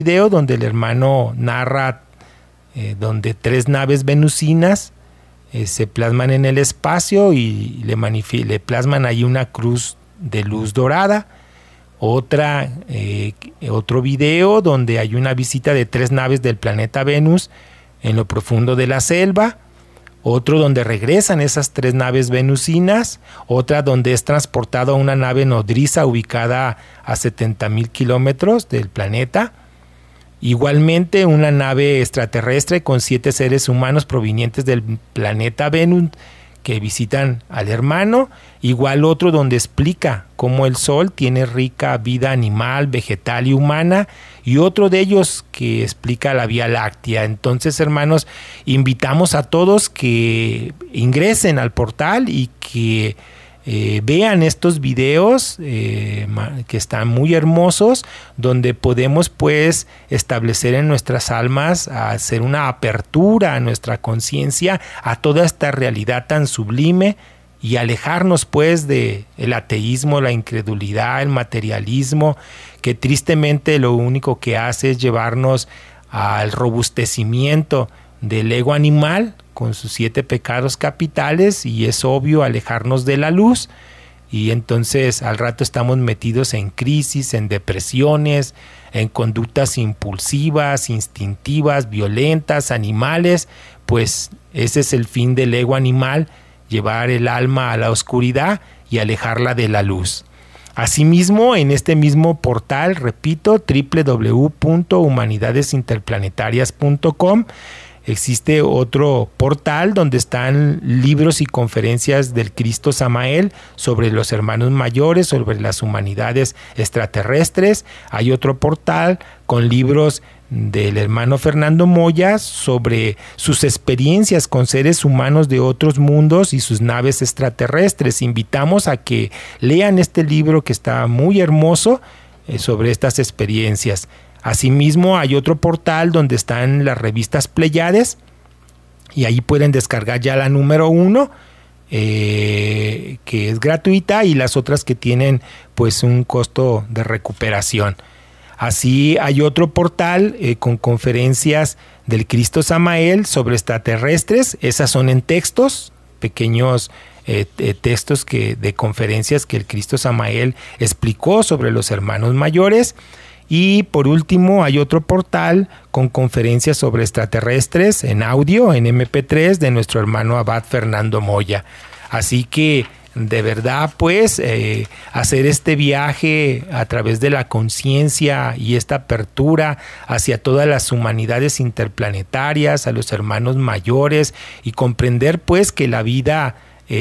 video donde el hermano narra donde 3 naves venusinas se plasman en el espacio y le plasman ahí una cruz de luz dorada. Otro video donde hay una visita de 3 naves del planeta Venus en lo profundo de la selva. Otro donde regresan esas 3 naves venusinas. Otra donde es transportado a una nave nodriza ubicada a 70,000 kilómetros del planeta. Igualmente una nave extraterrestre con 7 seres humanos provenientes del planeta Venus que visitan al hermano. Igual otro donde explica cómo el Sol tiene rica vida animal, vegetal y humana. Y otro de ellos que explica la Vía Láctea. Entonces, hermanos, invitamos a todos que ingresen al portal y que vean estos videos que están muy hermosos, donde podemos pues establecer en nuestras almas, hacer una apertura a nuestra conciencia a toda esta realidad tan sublime y alejarnos pues de el ateísmo, la incredulidad, el materialismo, que tristemente lo único que hace es llevarnos al robustecimiento del ego animal con sus 7 pecados capitales, y es obvio alejarnos de la luz, y entonces al rato estamos metidos en crisis, en depresiones, en conductas impulsivas, instintivas, violentas, animales. Pues ese es el fin del ego animal, llevar el alma a la oscuridad y alejarla de la luz. Asimismo, en este mismo portal, repito, www.humanidadesinterplanetarias.com, existe otro portal donde están libros y conferencias del Cristo Samael sobre los hermanos mayores, sobre las humanidades extraterrestres. Hay otro portal con libros del hermano Fernando Moya sobre sus experiencias con seres humanos de otros mundos y sus naves extraterrestres. Invitamos a que lean este libro que está muy hermoso sobre estas experiencias. Asimismo, hay otro portal donde están las revistas Pleiades, y ahí pueden descargar ya la número 1, que es gratuita, y las otras que tienen pues un costo de recuperación. Así hay otro portal con conferencias del Cristo Samael sobre extraterrestres. Esas son en textos, pequeños textos de conferencias que el Cristo Samael explicó sobre los hermanos mayores. Y por último hay otro portal con conferencias sobre extraterrestres en audio, en MP3, de nuestro hermano Abad Fernando Moya. Así que de verdad pues hacer este viaje a través de la conciencia y esta apertura hacia todas las humanidades interplanetarias, a los hermanos mayores, y comprender pues que la vida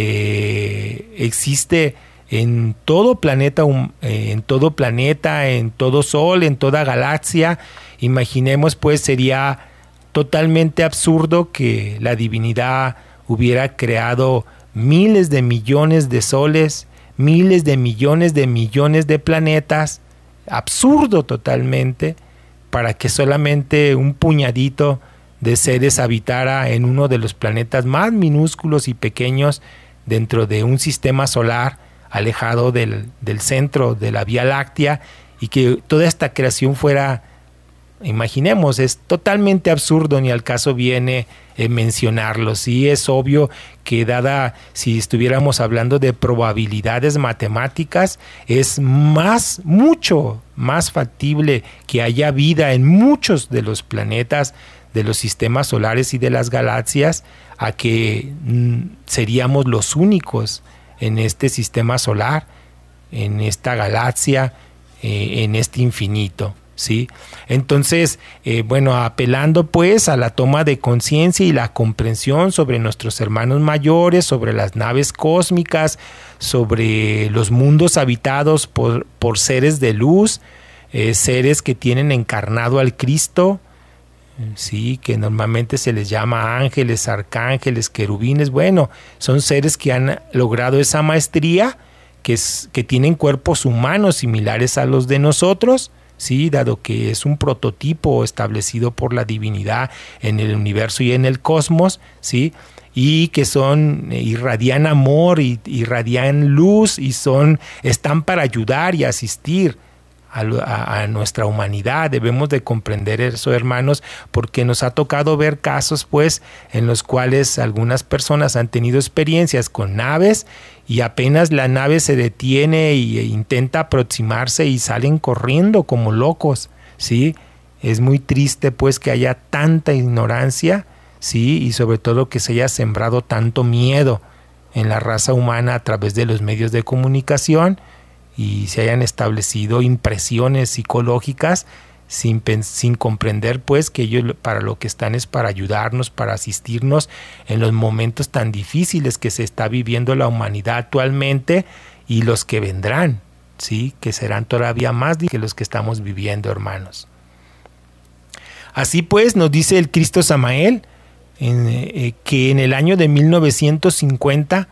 existe en todo planeta, en todo sol, en toda galaxia. Imaginemos pues, sería totalmente absurdo que la divinidad hubiera creado miles de millones de soles, miles de millones de planetas. Absurdo totalmente, para que solamente un puñadito de seres habitara en uno de los planetas más minúsculos y pequeños dentro de un sistema solar alejado del centro de la Vía Láctea, y que toda esta creación fuera, imaginemos, es totalmente absurdo, ni al caso viene mencionarlo. Sí, es obvio que si estuviéramos hablando de probabilidades matemáticas, es mucho más factible que haya vida en muchos de los planetas de los sistemas solares y de las galaxias, a que seríamos los únicos en este sistema solar, en esta galaxia, en este infinito, ¿sí? Entonces, apelando pues a la toma de conciencia y la comprensión sobre nuestros hermanos mayores, sobre las naves cósmicas, sobre los mundos habitados por seres de luz, seres que tienen encarnado al Cristo, sí, que normalmente se les llama ángeles, arcángeles, querubines. Bueno, son seres que han logrado esa maestría, que tienen cuerpos humanos similares a los de nosotros, sí, dado que es un prototipo establecido por la divinidad en el universo y en el cosmos, sí, y que irradian amor, irradian luz, y están para ayudar y asistir a nuestra humanidad. Debemos de comprender eso, hermanos, porque nos ha tocado ver casos, pues, en los cuales algunas personas han tenido experiencias con naves y apenas la nave se detiene e intenta aproximarse y salen corriendo como locos, ¿sí? Es muy triste, pues, que haya tanta ignorancia, ¿sí? Y sobre todo que se haya sembrado tanto miedo en la raza humana a través de los medios de comunicación, y se hayan establecido impresiones psicológicas sin comprender, pues, que ellos para lo que están es para ayudarnos, para asistirnos en los momentos tan difíciles que se está viviendo la humanidad actualmente y los que vendrán, ¿sí? Que serán todavía más que los que estamos viviendo, hermanos. Así pues, nos dice el Cristo Samael que en el año de 1950,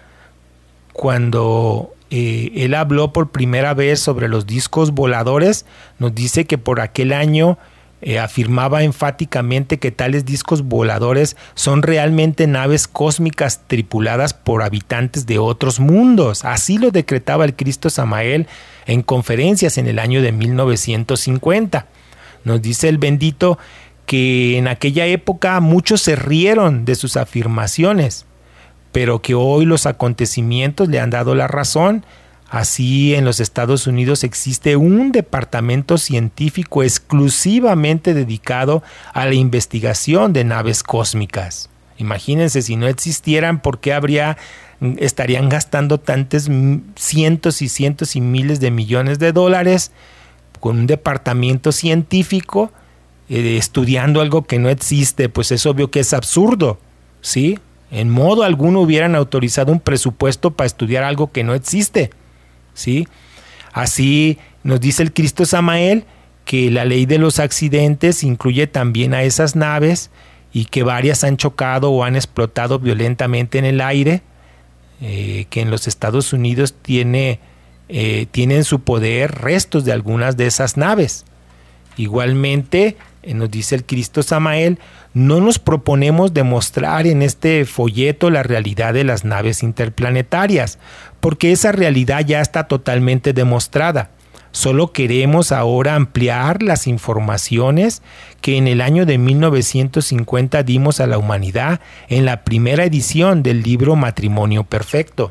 cuando él habló por primera vez sobre los discos voladores, nos dice que por aquel año afirmaba enfáticamente que tales discos voladores son realmente naves cósmicas tripuladas por habitantes de otros mundos. Así lo decretaba el Cristo Samael en conferencias en el año de 1950. Nos dice el bendito que en aquella época muchos se rieron de sus afirmaciones, pero que hoy los acontecimientos le han dado la razón. Así, en los Estados Unidos existe un departamento científico exclusivamente dedicado a la investigación de naves cósmicas. Imagínense, si no existieran, ¿por qué estarían gastando tantos cientos y cientos y miles de millones de dólares con un departamento científico estudiando algo que no existe? Pues es obvio que es absurdo, ¿sí? En modo alguno hubieran autorizado un presupuesto para estudiar algo que no existe, ¿sí? Así nos dice el Cristo Samael que la ley de los accidentes incluye también a esas naves y que varias han chocado o han explotado violentamente en el aire, que en los Estados Unidos tiene en su poder restos de algunas de esas naves. Igualmente, nos dice el Cristo Samael, no nos proponemos demostrar en este folleto la realidad de las naves interplanetarias, porque esa realidad ya está totalmente demostrada. Solo queremos ahora ampliar las informaciones que en el año de 1950 dimos a la humanidad en la primera edición del libro Matrimonio Perfecto.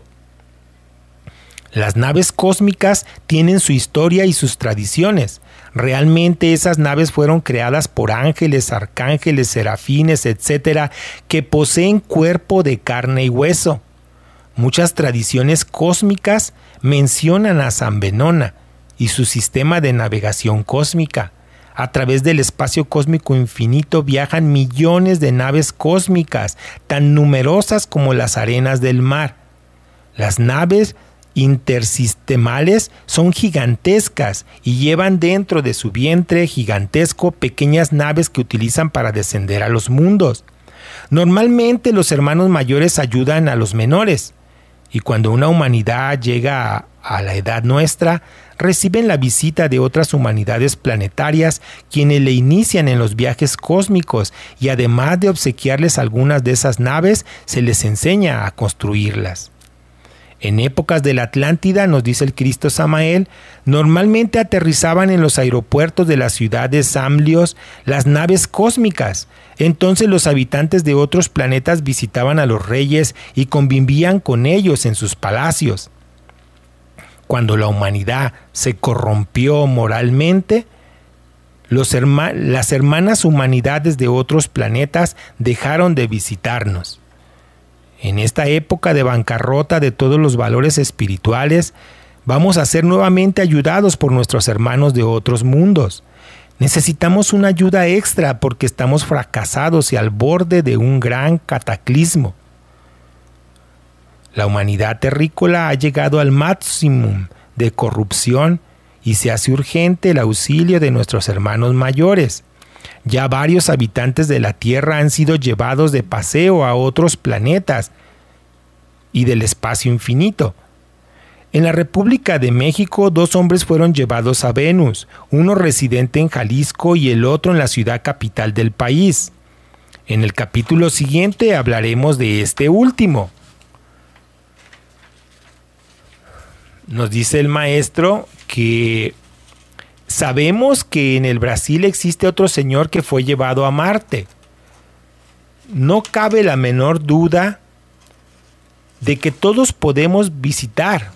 Las naves cósmicas tienen su historia y sus tradiciones. Realmente esas naves fueron creadas por ángeles, arcángeles, serafines, etcétera, que poseen cuerpo de carne y hueso. Muchas tradiciones cósmicas mencionan a San Venona y su sistema de navegación cósmica. A través del espacio cósmico infinito viajan millones de naves cósmicas, tan numerosas como las arenas del mar. Las naves intersistemales son gigantescas y llevan dentro de su vientre gigantesco pequeñas naves que utilizan para descender a los mundos. Normalmente los hermanos mayores ayudan a los menores, y cuando una humanidad llega a la edad nuestra, reciben la visita de otras humanidades planetarias quienes le inician en los viajes cósmicos, y además de obsequiarles algunas de esas naves, se les enseña a construirlas. En épocas de la Atlántida, nos dice el Cristo Samael, normalmente aterrizaban en los aeropuertos de las ciudades Samlios las naves cósmicas. Entonces los habitantes de otros planetas visitaban a los reyes y convivían con ellos en sus palacios. Cuando la humanidad se corrompió moralmente, las hermanas humanidades de otros planetas dejaron de visitarnos. En esta época de bancarrota de todos los valores espirituales, vamos a ser nuevamente ayudados por nuestros hermanos de otros mundos. Necesitamos una ayuda extra porque estamos fracasados y al borde de un gran cataclismo. La humanidad terrícola ha llegado al máximo de corrupción y se hace urgente el auxilio de nuestros hermanos mayores. Ya varios habitantes de la Tierra han sido llevados de paseo a otros planetas y del espacio infinito. En la República de México, 2 hombres fueron llevados a Venus, uno residente en Jalisco y el otro en la ciudad capital del país. En el capítulo siguiente hablaremos de este último. Nos dice el maestro que Sabemos que en el Brasil existe otro señor que fue llevado a Marte. No cabe la menor duda de que todos podemos visitar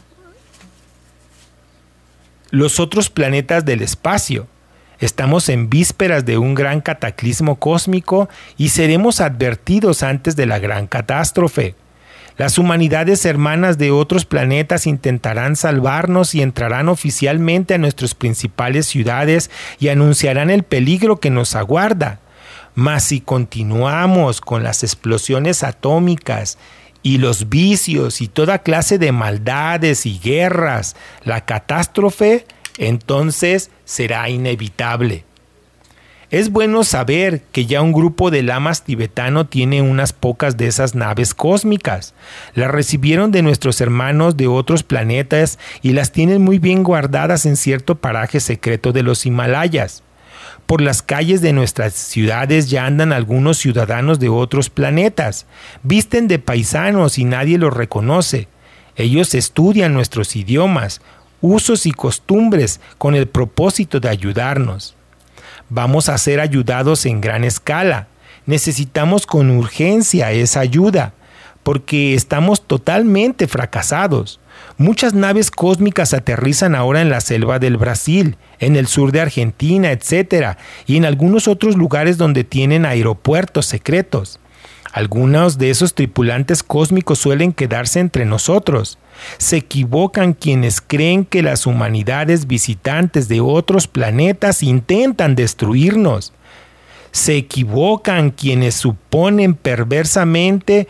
los otros planetas del espacio. Estamos en vísperas de un gran cataclismo cósmico y seremos advertidos antes de la gran catástrofe. Las humanidades hermanas de otros planetas intentarán salvarnos y entrarán oficialmente a nuestras principales ciudades y anunciarán el peligro que nos aguarda. Mas si continuamos con las explosiones atómicas y los vicios y toda clase de maldades y guerras, la catástrofe entonces será inevitable. Es bueno saber que ya un grupo de lamas tibetano tiene unas pocas de esas naves cósmicas. Las recibieron de nuestros hermanos de otros planetas y las tienen muy bien guardadas en cierto paraje secreto de los Himalayas. Por las calles de nuestras ciudades ya andan algunos ciudadanos de otros planetas. Visten de paisanos y nadie los reconoce. Ellos estudian nuestros idiomas, usos y costumbres con el propósito de ayudarnos. Vamos a ser ayudados en gran escala. Necesitamos con urgencia esa ayuda, porque estamos totalmente fracasados. Muchas naves cósmicas aterrizan ahora en la selva del Brasil, en el sur de Argentina, etc., y en algunos otros lugares donde tienen aeropuertos secretos. Algunos de esos tripulantes cósmicos suelen quedarse entre nosotros. Se equivocan quienes creen que las humanidades visitantes de otros planetas intentan destruirnos. Se equivocan quienes suponen perversamente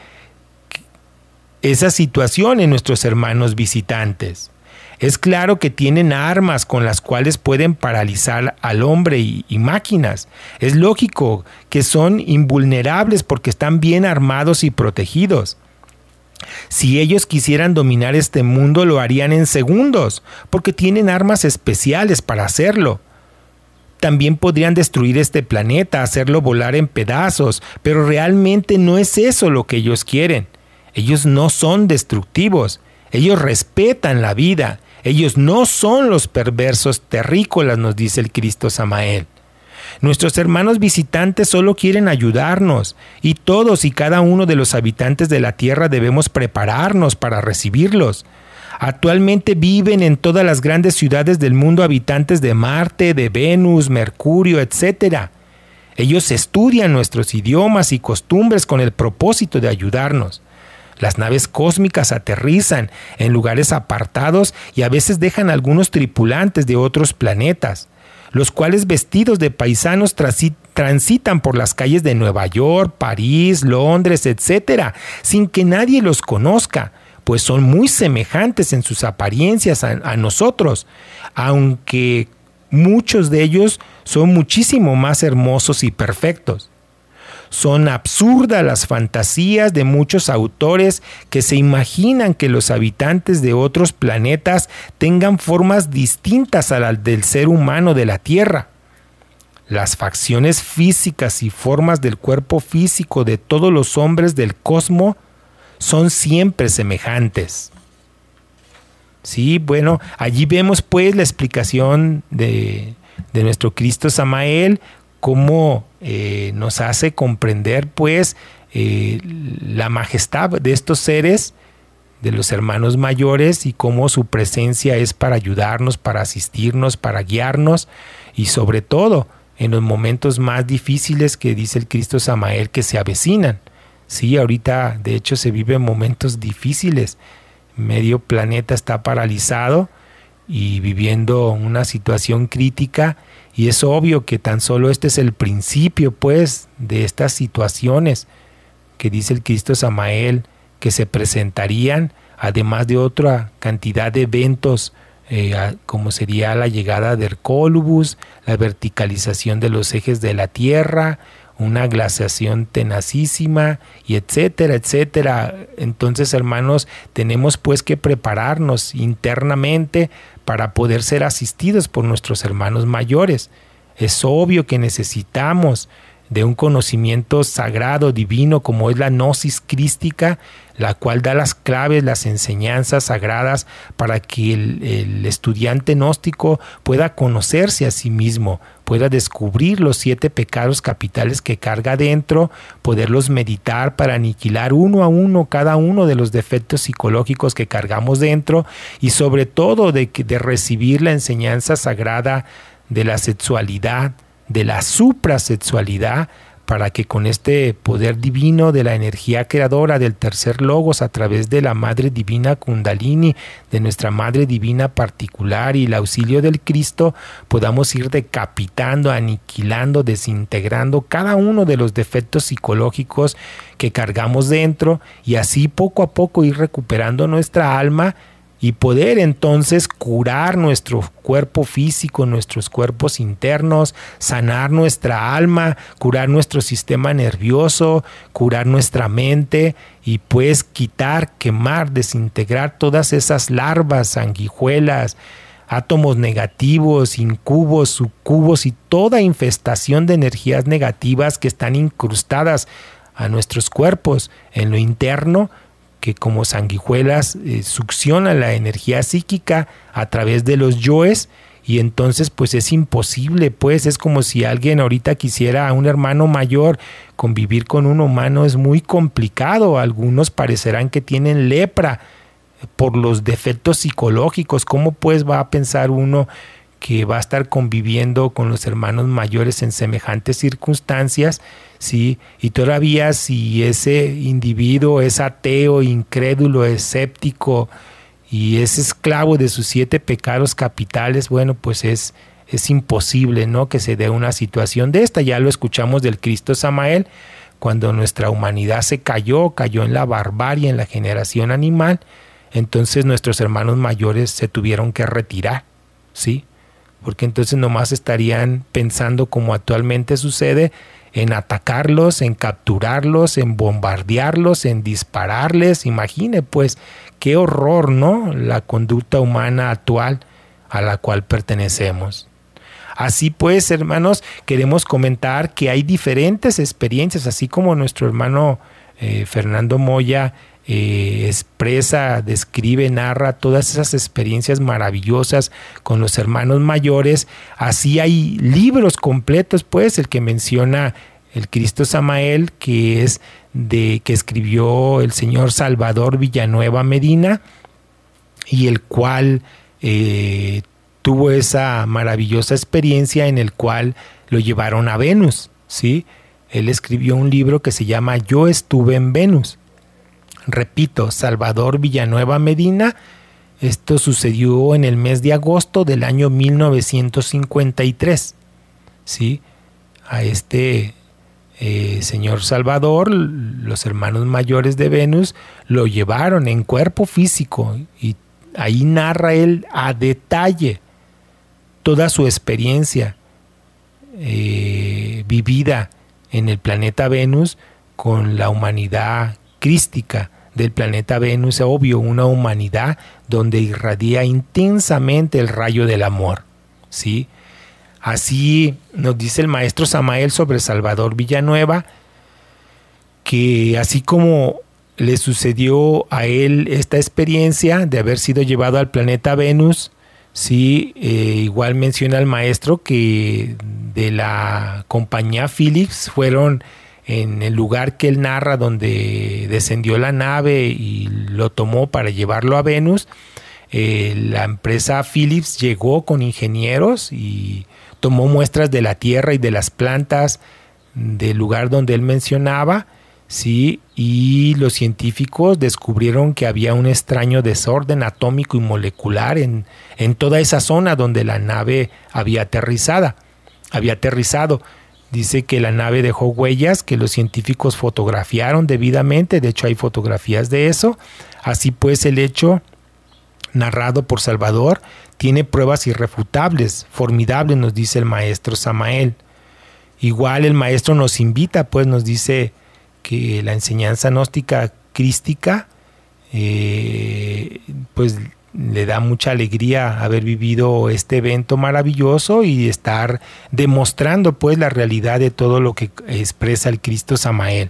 esa situación en nuestros hermanos visitantes. Es claro que tienen armas con las cuales pueden paralizar al hombre y máquinas. Es lógico que son invulnerables porque están bien armados y protegidos. Si ellos quisieran dominar este mundo, lo harían en segundos, porque tienen armas especiales para hacerlo. También podrían destruir este planeta, hacerlo volar en pedazos, pero realmente no es eso lo que ellos quieren. Ellos no son destructivos, ellos respetan la vida. Ellos no son los perversos terrícolas, nos dice el Cristo Samael. Nuestros hermanos visitantes solo quieren ayudarnos, y todos y cada uno de los habitantes de la tierra debemos prepararnos para recibirlos. Actualmente viven en todas las grandes ciudades del mundo habitantes de Marte, de Venus, Mercurio, etc. Ellos estudian nuestros idiomas y costumbres con el propósito de ayudarnos. Las naves cósmicas aterrizan en lugares apartados y a veces dejan algunos tripulantes de otros planetas, los cuales vestidos de paisanos transitan por las calles de Nueva York, París, Londres, etc., sin que nadie los conozca, pues son muy semejantes en sus apariencias a nosotros, aunque muchos de ellos son muchísimo más hermosos y perfectos. Son absurdas las fantasías de muchos autores que se imaginan que los habitantes de otros planetas tengan formas distintas a las del ser humano de la Tierra. Las facciones físicas y formas del cuerpo físico de todos los hombres del cosmos son siempre semejantes. Sí, bueno, allí vemos pues la explicación de nuestro Cristo Samael, cómo nos hace comprender pues la majestad de estos seres, de los hermanos mayores, y cómo su presencia es para ayudarnos, para asistirnos, para guiarnos, y sobre todo en los momentos más difíciles que dice el Cristo Samael que se avecinan. Sí, ahorita de hecho se viven momentos difíciles, medio planeta está paralizado y viviendo una situación crítica. Y es obvio que tan solo este es el principio, pues, de estas situaciones que dice el Cristo Samael que se presentarían, además de otra cantidad de eventos, como sería la llegada de Hercólubus, la verticalización de los ejes de la Tierra, una glaciación tenacísima, y etcétera, etcétera. Entonces, hermanos, tenemos pues que prepararnos internamente para poder ser asistidos por nuestros hermanos mayores. Es obvio que necesitamos de un conocimiento sagrado, divino, como es la gnosis crística, la cual da las claves, las enseñanzas sagradas para que el estudiante gnóstico pueda conocerse a sí mismo, pueda descubrir los 7 pecados capitales que carga dentro, poderlos meditar para aniquilar uno a uno cada uno de los defectos psicológicos que cargamos dentro, y sobre todo de recibir la enseñanza sagrada de la sexualidad, de la suprasexualidad, para que con este poder divino de la energía creadora del tercer logos a través de la Madre Divina Kundalini, de nuestra Madre Divina particular y el auxilio del Cristo, podamos ir decapitando, aniquilando, desintegrando cada uno de los defectos psicológicos que cargamos dentro, y así poco a poco ir recuperando nuestra alma y poder entonces curar nuestro cuerpo físico, nuestros cuerpos internos, sanar nuestra alma, curar nuestro sistema nervioso, curar nuestra mente, y pues quitar, quemar, desintegrar todas esas larvas, sanguijuelas, átomos negativos, incubos, sucubos y toda infestación de energías negativas que están incrustadas a nuestros cuerpos en lo interno, que como sanguijuelas succionan la energía psíquica a través de los yoes, y entonces pues es imposible, pues es como si alguien ahorita quisiera a un hermano mayor convivir con un humano, es muy complicado. Algunos parecerán que tienen lepra por los defectos psicológicos. ¿Cómo pues va a pensar uno que va a estar conviviendo con los hermanos mayores en semejantes circunstancias? ¿Sí? Y todavía si ese individuo es ateo, incrédulo, escéptico y es esclavo de sus 7 pecados capitales, bueno, pues es imposible, ¿no?, que se dé una situación de esta. Ya lo escuchamos del Cristo Samael, cuando nuestra humanidad se cayó en la barbarie, en la generación animal, entonces nuestros hermanos mayores se tuvieron que retirar, ¿sí? Porque entonces nomás estarían pensando, como actualmente sucede, en atacarlos, en capturarlos, en bombardearlos, en dispararles. Imagine pues qué horror, ¿no?, la conducta humana actual a la cual pertenecemos. Así pues, hermanos, queremos comentar que hay diferentes experiencias, así como nuestro hermano Fernando Moya expresa, describe, narra todas esas experiencias maravillosas con los hermanos mayores. Así hay libros completos, pues el que menciona el Cristo Samael, que es que escribió el señor Salvador Villanueva Medina, y el cual tuvo esa maravillosa experiencia en el cual lo llevaron a Venus, ¿sí? Él escribió un libro que se llama Yo estuve en Venus. Repito, Salvador Villanueva Medina. Esto sucedió en el mes de agosto del año 1953. ¿Sí? A este señor Salvador, los hermanos mayores de Venus lo llevaron en cuerpo físico, y ahí narra él a detalle toda su experiencia vivida en el planeta Venus con la humanidad crística del planeta Venus, obvio, una humanidad donde irradia intensamente el rayo del amor, ¿sí? Así nos dice el maestro Samael sobre Salvador Villanueva, que así como le sucedió a él esta experiencia de haber sido llevado al planeta Venus, sí, igual menciona el maestro que de la compañía Philips fueron en el lugar que él narra donde descendió la nave y lo tomó para llevarlo a Venus. La empresa Philips llegó con ingenieros y tomó muestras de la tierra y de las plantas del lugar donde él mencionaba, ¿sí? Y los científicos descubrieron que había un extraño desorden atómico y molecular en toda esa zona donde la nave había aterrizado. Dice que la nave dejó huellas que los científicos fotografiaron debidamente, de hecho hay fotografías de eso. Así pues, el hecho narrado por Salvador tiene pruebas irrefutables, formidables, nos dice el maestro Samael. Igual el maestro nos invita, pues nos dice que la enseñanza gnóstica crística pues le da mucha alegría haber vivido este evento maravilloso y estar demostrando pues la realidad de todo lo que expresa el Cristo Samael.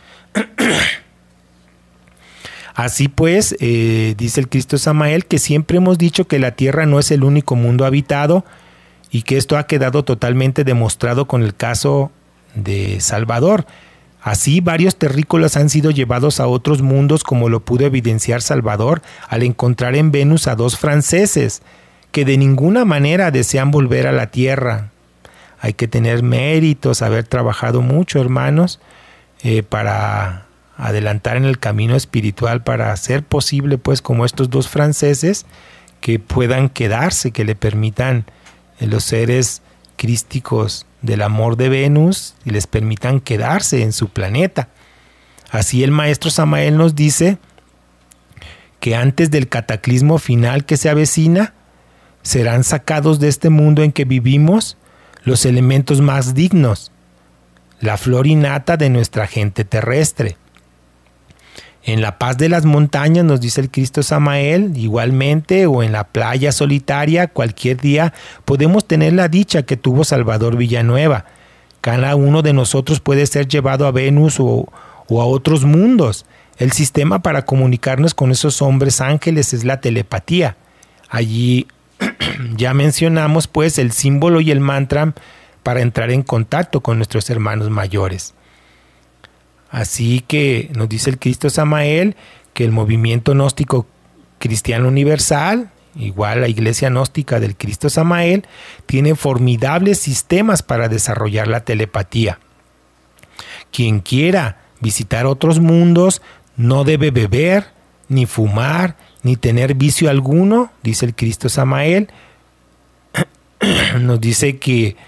Así pues, dice el Cristo Samael que siempre hemos dicho que la tierra no es el único mundo habitado y que esto ha quedado totalmente demostrado con el caso de Salvador. Así, varios terrícolas han sido llevados a otros mundos, como lo pudo evidenciar Salvador al encontrar en Venus a 2 franceses que de ninguna manera desean volver a la tierra. Hay que tener méritos, haber trabajado mucho, hermanos, para adelantar en el camino espiritual, para hacer posible, pues, como estos 2 franceses, que puedan quedarse, que le permitan los seres crísticos del amor de Venus y les permitan quedarse en su planeta. Así el maestro Samael nos dice que antes del cataclismo final que se avecina, serán sacados de este mundo en que vivimos los elementos más dignos, la flor innata de nuestra gente terrestre. En la paz de las montañas, nos dice el Cristo Samael, igualmente, o en la playa solitaria, cualquier día podemos tener la dicha que tuvo Salvador Villanueva. Cada uno de nosotros puede ser llevado a Venus o a otros mundos. El sistema para comunicarnos con esos hombres ángeles es la telepatía. Allí ya mencionamos pues el símbolo y el mantra para entrar en contacto con nuestros hermanos mayores. Así que nos dice el Cristo Samael que el movimiento gnóstico cristiano universal, igual la iglesia gnóstica del Cristo Samael, tiene formidables sistemas para desarrollar la telepatía. Quien quiera visitar otros mundos no debe beber, ni fumar, ni tener vicio alguno, dice el Cristo Samael. Nos dice que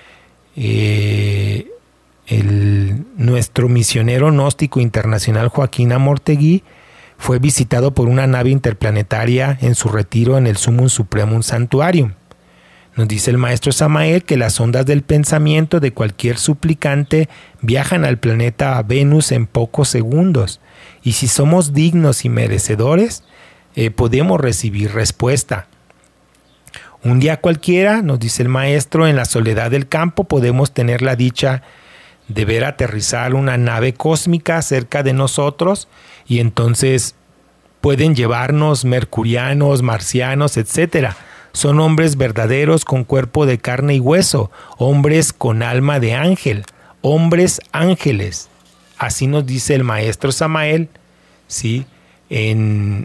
nuestro misionero gnóstico internacional Joaquín Amortegui fue visitado por una nave interplanetaria en su retiro en el Sumum Supremum Sanctuarium. Nos dice el maestro Samael que las ondas del pensamiento de cualquier suplicante viajan al planeta Venus en pocos segundos, y si somos dignos y merecedores, podemos recibir respuesta. Un día cualquiera, nos dice el maestro, en la soledad del campo podemos tener la dicha de ver aterrizar una nave cósmica cerca de nosotros, y entonces pueden llevarnos mercurianos, marcianos, etc. Son hombres verdaderos con cuerpo de carne y hueso, hombres con alma de ángel, hombres ángeles. Así nos dice el maestro Samael, ¿sí? En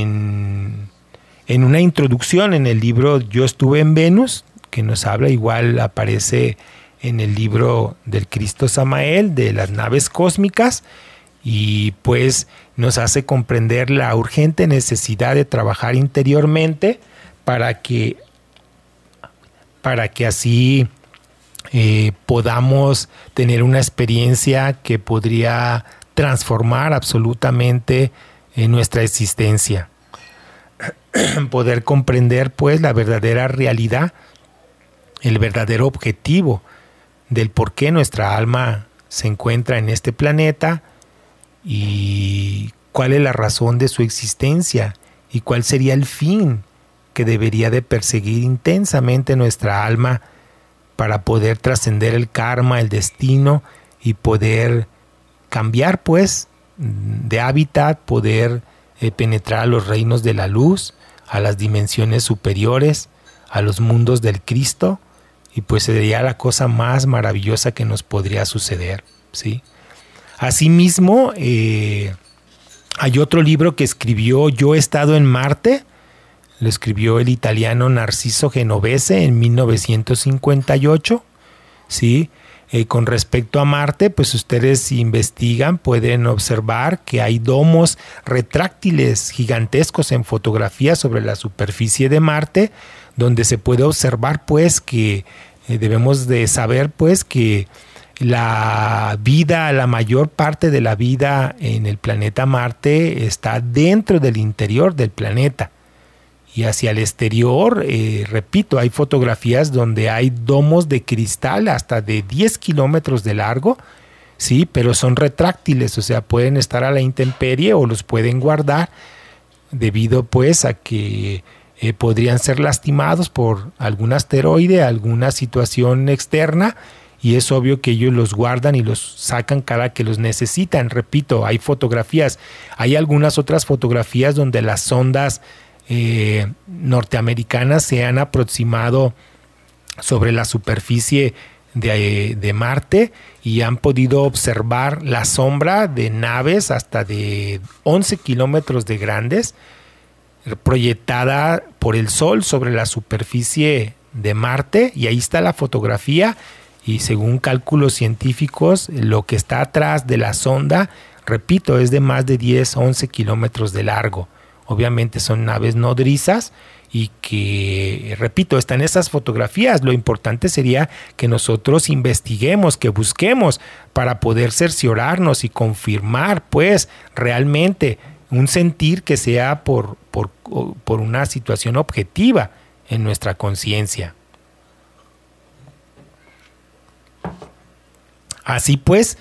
una introducción en el libro Yo estuve en Venus, que nos habla, igual aparece en el libro del Cristo Samael, de las naves cósmicas, y pues nos hace comprender la urgente necesidad de trabajar interiormente para que así podamos tener una experiencia que podría transformar absolutamente nuestra existencia. Poder comprender pues la verdadera realidad, el verdadero objetivo del por qué nuestra alma se encuentra en este planeta y cuál es la razón de su existencia y cuál sería el fin que debería de perseguir intensamente nuestra alma para poder trascender el karma, el destino y poder cambiar pues de hábitat, poder penetrar a los reinos de la luz, a las dimensiones superiores, a los mundos del Cristo, y pues sería la cosa más maravillosa que nos podría suceder, ¿sí? Asimismo, hay otro libro que escribió Yo he estado en Marte, lo escribió el italiano Narciso Genovese en 1958, ¿sí? Con respecto a Marte, pues ustedes investigan, pueden observar que hay domos retráctiles gigantescos en fotografías sobre la superficie de Marte, donde se puede observar pues que debemos de saber pues que la vida, la mayor parte de la vida en el planeta Marte está dentro del interior del planeta. Y hacia el exterior, repito, hay fotografías donde hay domos de cristal hasta de 10 kilómetros de largo, sí, pero son retráctiles, o sea, pueden estar a la intemperie o los pueden guardar debido pues a que podrían ser lastimados por algún asteroide, alguna situación externa, y es obvio que ellos los guardan y los sacan cada que los necesitan. Repito, hay fotografías, hay algunas otras fotografías donde las sondas norteamericanas se han aproximado sobre la superficie de Marte y han podido observar la sombra de naves hasta de 11 kilómetros de grandes, proyectada por el Sol sobre la superficie de Marte, y ahí está la fotografía, y según cálculos científicos, lo que está atrás de la sonda, repito, es de más de 10, 11 kilómetros de largo. Obviamente son naves nodrizas y que, repito, están esas fotografías. Lo importante sería que nosotros investiguemos, que busquemos para poder cerciorarnos y confirmar, pues, realmente un sentir que sea por una situación objetiva en nuestra conciencia. Así pues,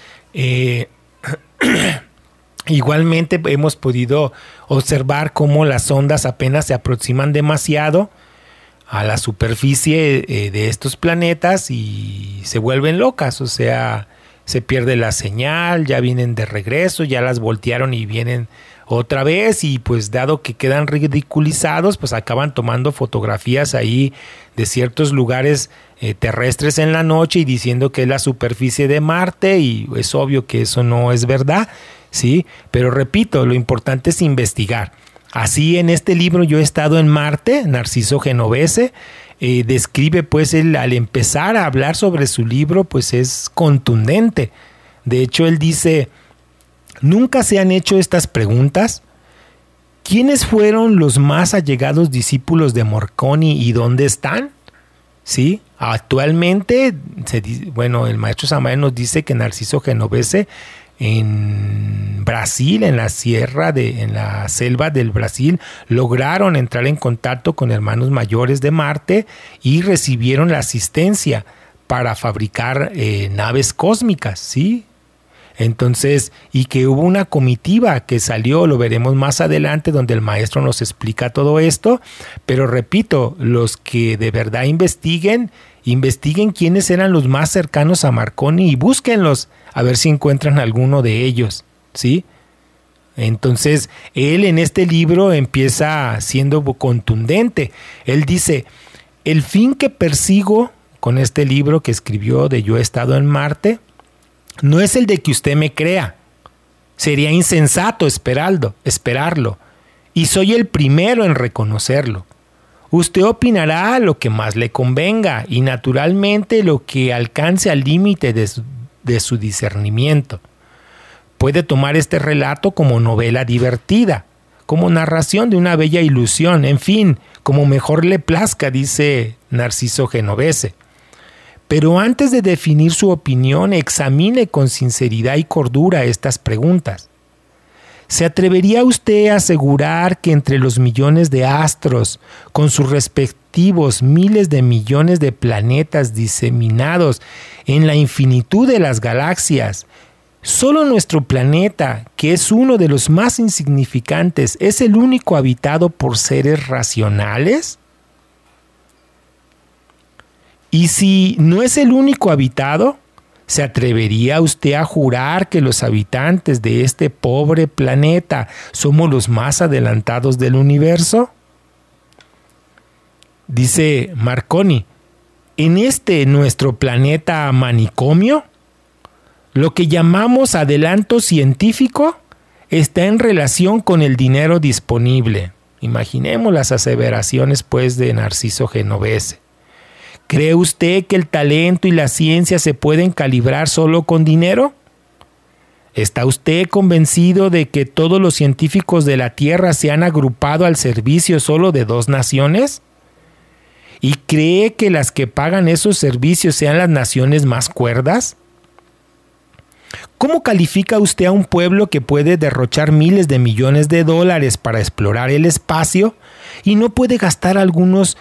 igualmente hemos podido observar cómo las ondas apenas se aproximan demasiado a la superficie de estos planetas y se vuelven locas, o sea, se pierde la señal, ya vienen de regreso, ya las voltearon y vienen otra vez, y pues dado que quedan ridiculizados, pues acaban tomando fotografías ahí de ciertos lugares terrestres en la noche y diciendo que es la superficie de Marte, y es obvio que eso no es verdad, ¿sí? Pero repito, lo importante es investigar. Así en este libro Yo he estado en Marte, Narciso Genovese describe, pues él, al empezar a hablar sobre su libro, pues es contundente. De hecho, él dice: ¿nunca se han hecho estas preguntas? ¿Quiénes fueron los más allegados discípulos de Marconi y dónde están? ¿Sí? Actualmente, el maestro Samael nos dice que Narciso Genovese en Brasil, en la selva del Brasil, lograron entrar en contacto con hermanos mayores de Marte y recibieron la asistencia para fabricar naves cósmicas, ¿sí? Entonces, y que hubo una comitiva que salió, lo veremos más adelante, donde el maestro nos explica todo esto, pero repito, los que de verdad investiguen quiénes eran los más cercanos a Marconi y búsquenlos, a ver si encuentran alguno de ellos, ¿sí? Entonces, él en este libro empieza siendo contundente. Él dice: el fin que persigo con este libro que escribió de Yo he estado en Marte no es el de que usted me crea. Sería insensato esperarlo. Y soy el primero en reconocerlo. Usted opinará lo que más le convenga y naturalmente lo que alcance al límite de su discernimiento. Puede tomar este relato como novela divertida, como narración de una bella ilusión, en fin, como mejor le plazca, dice Narciso Genovese. Pero antes de definir su opinión, examine con sinceridad y cordura estas preguntas. ¿Se atrevería usted a asegurar que entre los millones de astros, con sus respectivos miles de millones de planetas diseminados en la infinitud de las galaxias, solo nuestro planeta, que es uno de los más insignificantes, es el único habitado por seres racionales? Y si no es el único habitado, ¿se atrevería usted a jurar que los habitantes de este pobre planeta somos los más adelantados del universo? Dice Marconi: en este nuestro planeta manicomio, lo que llamamos adelanto científico está en relación con el dinero disponible. Imaginemos las aseveraciones, pues, de Narciso Genovese. ¿Cree usted que el talento y la ciencia se pueden calibrar solo con dinero? ¿Está usted convencido de que todos los científicos de la Tierra se han agrupado al servicio solo de 2 naciones? ¿Y cree que las que pagan esos servicios sean las naciones más cuerdas? ¿Cómo califica usted a un pueblo que puede derrochar miles de millones de dólares para explorar el espacio y no puede gastar algunos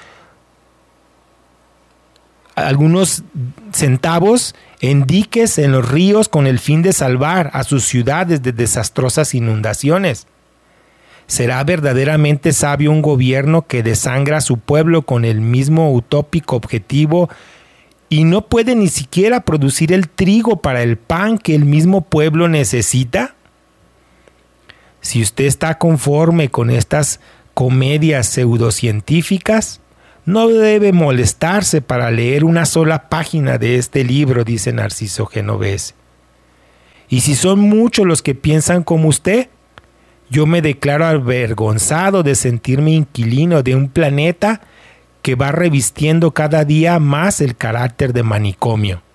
centavos en diques en los ríos con el fin de salvar a sus ciudades de desastrosas inundaciones? ¿Será verdaderamente sabio un gobierno que desangra a su pueblo con el mismo utópico objetivo y no puede ni siquiera producir el trigo para el pan que el mismo pueblo necesita? Si usted está conforme con estas comedias pseudocientíficas, no debe molestarse para leer una sola página de este libro, dice Narciso Genovese. Y si son muchos los que piensan como usted, yo me declaro avergonzado de sentirme inquilino de un planeta que va revistiendo cada día más el carácter de manicomio.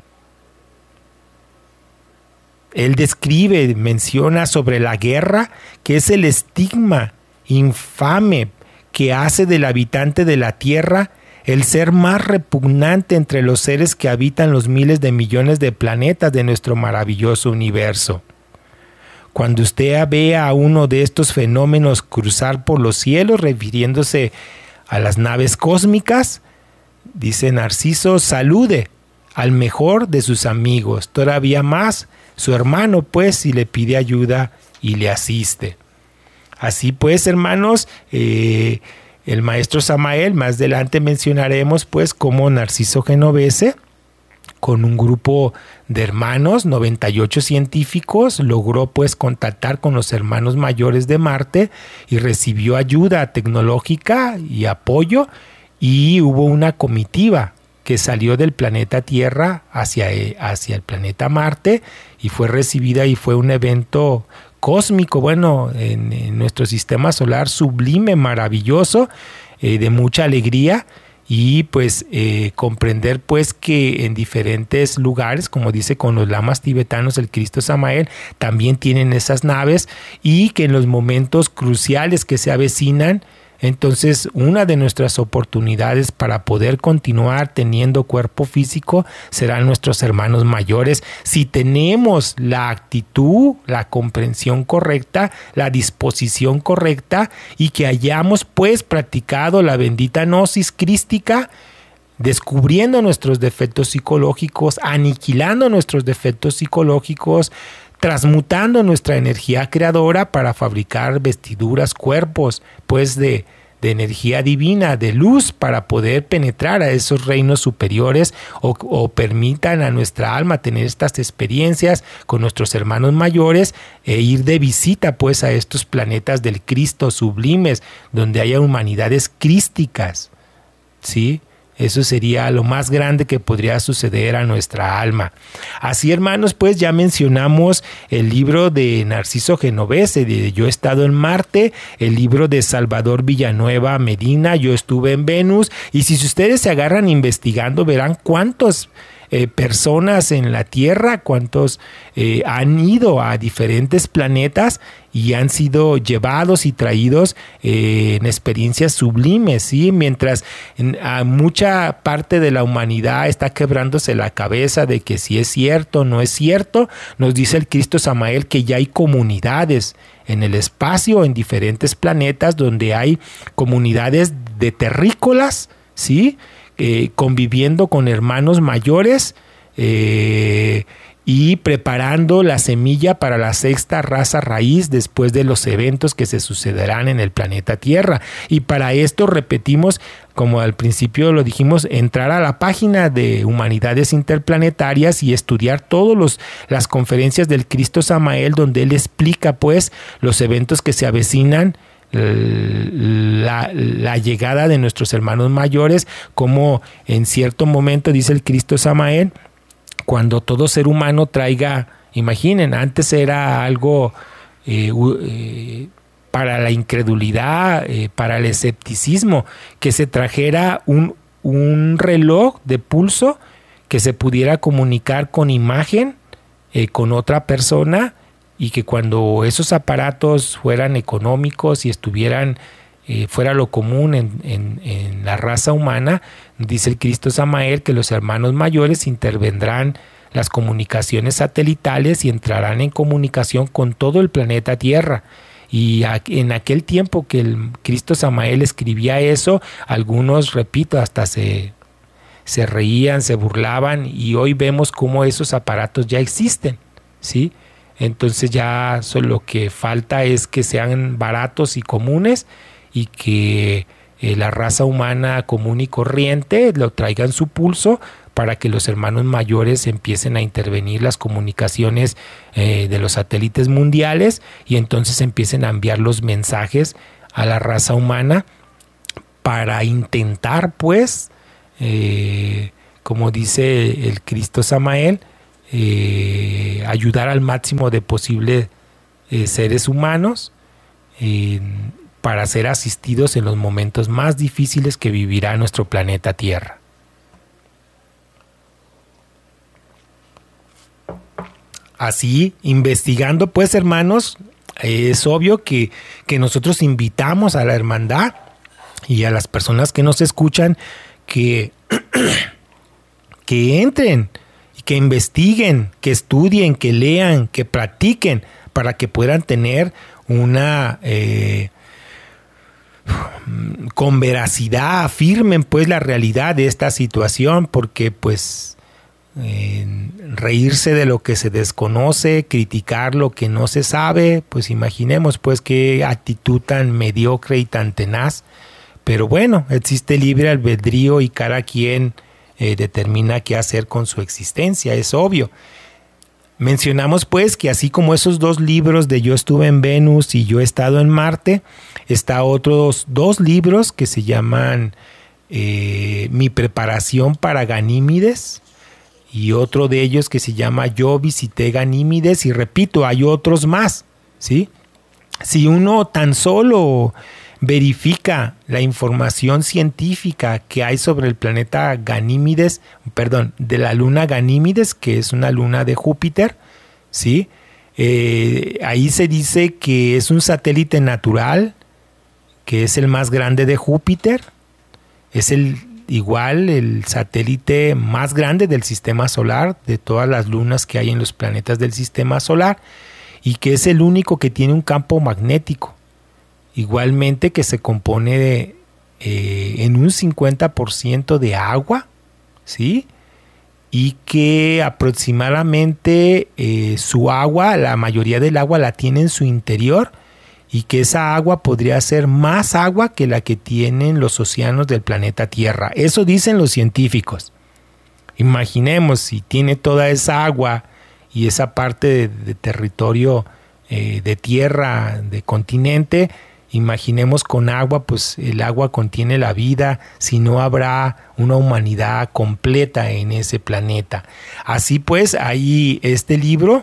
Él describe, menciona sobre la guerra, que es el estigma infame que hace del habitante de la Tierra el ser más repugnante entre los seres que habitan los miles de millones de planetas de nuestro maravilloso universo. Cuando usted vea a uno de estos fenómenos cruzar por los cielos, refiriéndose a las naves cósmicas, dice Narciso, salude al mejor de sus amigos, todavía más su hermano, pues, si le pide ayuda y le asiste. Así pues, hermanos, el maestro Samael, más adelante mencionaremos, pues, cómo Narciso Genovese, con un grupo de hermanos, 98 científicos, logró pues contactar con los hermanos mayores de Marte y recibió ayuda tecnológica y apoyo, y hubo una comitiva que salió del planeta Tierra hacia el planeta Marte y fue recibida, y fue un evento cósmico, bueno, en nuestro sistema solar, sublime, maravilloso, de mucha alegría. Y pues comprender pues que en diferentes lugares, como dice con los lamas tibetanos el Cristo Samael, también tienen esas naves, y que en los momentos cruciales que se avecinan, entonces una de nuestras oportunidades para poder continuar teniendo cuerpo físico serán nuestros hermanos mayores, si tenemos la actitud, la comprensión correcta, la disposición correcta, y que hayamos pues practicado la bendita gnosis crística, descubriendo nuestros defectos psicológicos, aniquilando nuestros defectos psicológicos, transmutando nuestra energía creadora para fabricar vestiduras, cuerpos, pues de energía divina, de luz, para poder penetrar a esos reinos superiores, o permitan a nuestra alma tener estas experiencias con nuestros hermanos mayores, e ir de visita pues a estos planetas del Cristo sublimes, donde haya humanidades crísticas, ¿sí? Eso sería lo más grande que podría suceder a nuestra alma. Así, hermanos, pues ya mencionamos el libro de Narciso Genovese, de Yo he estado en Marte, el libro de Salvador Villanueva Medina, Yo estuve en Venus, y si ustedes se agarran investigando, verán cuántos personas en la Tierra, cuántos han ido a diferentes planetas y han sido llevados y traídos en experiencias sublimes, ¿sí? Mientras a mucha parte de la humanidad está quebrándose la cabeza de que si es cierto o no es cierto, nos dice el Cristo Samael que ya hay comunidades en el espacio, en diferentes planetas, donde hay comunidades de terrícolas, ¿sí? Conviviendo con hermanos mayores y preparando la semilla para la sexta raza raíz después de los eventos que se sucederán en el planeta Tierra. Y para esto, repetimos, como al principio lo dijimos, entrar a la página de Humanidades Interplanetarias y estudiar todas las conferencias del Cristo Samael, donde él explica pues los eventos que se avecinan, la llegada de nuestros hermanos mayores, como en cierto momento, dice el Cristo Samael, cuando todo ser humano traiga, imaginen, antes era algo para la incredulidad, para el escepticismo, que se trajera un reloj de pulso que se pudiera comunicar con imagen con otra persona, y que cuando esos aparatos fueran económicos y estuvieran fuera lo común en la raza humana, dice el Cristo Samael que los hermanos mayores intervendrán las comunicaciones satelitales y entrarán en comunicación con todo el planeta Tierra. Y en aquel tiempo que el Cristo Samael escribía eso, algunos, repito, hasta se reían, se burlaban, y hoy vemos cómo esos aparatos ya existen, ¿sí? Entonces ya lo que falta es que sean baratos y comunes y que la raza humana común y corriente lo traiga en su pulso para que los hermanos mayores empiecen a intervenir las comunicaciones de los satélites mundiales y entonces empiecen a enviar los mensajes a la raza humana para intentar, pues, como dice el Cristo Samael, ayudar al máximo de posibles seres humanos para ser asistidos en los momentos más difíciles que vivirá nuestro planeta Tierra. Así, investigando, pues, hermanos, es obvio que nosotros invitamos a la hermandad y a las personas que nos escuchan que entren, que investiguen, que estudien, que lean, que practiquen, para que puedan tener una con veracidad, afirmen pues la realidad de esta situación, porque pues reírse de lo que se desconoce, criticar lo que no se sabe, pues imaginemos pues qué actitud tan mediocre y tan tenaz. Pero bueno, existe libre albedrío y cada quien determina qué hacer con su existencia, es obvio. Mencionamos pues que así como esos 2 libros de Yo estuve en Venus y Yo he estado en Marte, está otros 2 libros que se llaman Mi preparación para Ganímedes y otro de ellos que se llama Yo visité Ganímedes, y repito, hay otros más, ¿sí? Si uno tan solo verifica la información científica que hay sobre el planeta Ganímedes, perdón, de la luna Ganímedes, que es una luna de Júpiter, ¿sí? Ahí se dice que es un satélite natural, que es el más grande de Júpiter, es el satélite más grande del sistema solar, de todas las lunas que hay en los planetas del sistema solar, y que es el único que tiene un campo magnético. Igualmente que se compone en un 50% de agua, ¿sí? Y que aproximadamente su agua, la mayoría del agua la tiene en su interior, y que esa agua podría ser más agua que la que tienen los océanos del planeta Tierra. Eso dicen los científicos. Imaginemos si tiene toda esa agua y esa parte de territorio de tierra, de continente. Imaginemos con agua, pues el agua contiene la vida, si no habrá una humanidad completa en ese planeta. Así pues, hay este libro,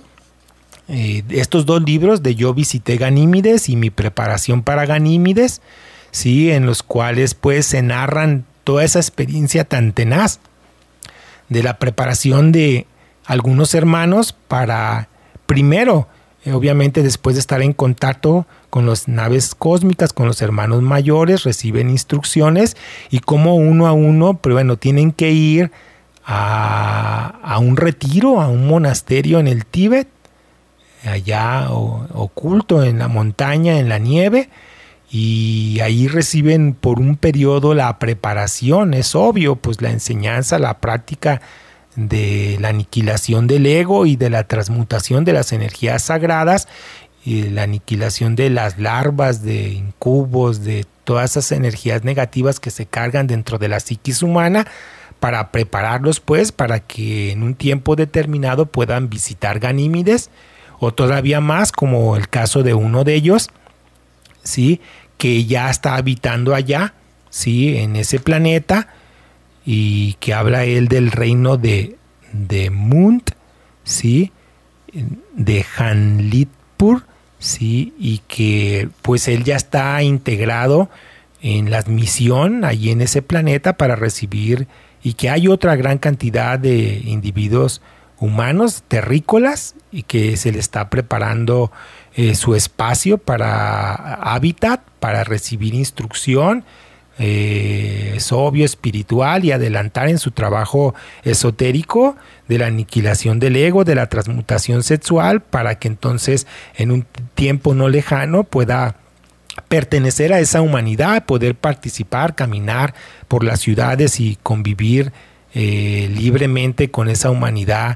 estos 2 libros de Yo visité Ganímedes y Mi preparación para Ganímedes, ¿sí? En los cuales pues se narran toda esa experiencia tan tenaz de la preparación de algunos hermanos para, primero, obviamente después de estar en contacto con las naves cósmicas, con los hermanos mayores, reciben instrucciones y como uno a uno, pero bueno, tienen que ir a un retiro, a un monasterio en el Tíbet, allá oculto en la montaña, en la nieve, y ahí reciben por un periodo la preparación, es obvio, pues la enseñanza, la práctica de la aniquilación del ego y de la transmutación de las energías sagradas, y la aniquilación de las larvas, de incubos, de todas esas energías negativas que se cargan dentro de la psiquis humana, para prepararlos pues para que en un tiempo determinado puedan visitar Ganímedes, o todavía más como el caso de uno de ellos, ¿sí? Que ya está habitando allá, ¿sí? En ese planeta, y que habla él del reino de Munt, ¿sí? De Hanlitpur, ¿sí? Y que pues él ya está integrado en la misión allí en ese planeta para recibir, y que hay otra gran cantidad de individuos humanos terrícolas y que se le está preparando su espacio para hábitat, para recibir instrucción, es obvio, espiritual, y adelantar en su trabajo esotérico de la aniquilación del ego, de la transmutación sexual, para que entonces en un tiempo no lejano pueda pertenecer a esa humanidad, poder participar, caminar por las ciudades y convivir libremente con esa humanidad